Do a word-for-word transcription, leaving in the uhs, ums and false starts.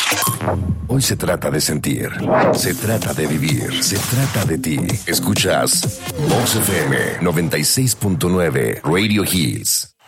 Hoy se trata de sentir, se trata de vivir, se trata de ti. Escuchas Vox F M noventa y seis punto nueve Radio Hits.